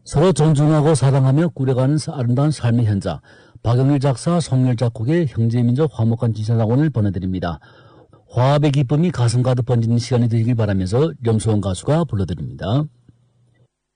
서로 존중하고 사랑하며 꾸려가는 아름다운 삶의 현장. 박영일 작사, 송일 작곡의 형제민족 화목한 지사장 오늘 보내드립니다. 화합의 기쁨이 가슴 가득 번지는 시간이 되길 바라면서 염소원 가수가 불러드립니다.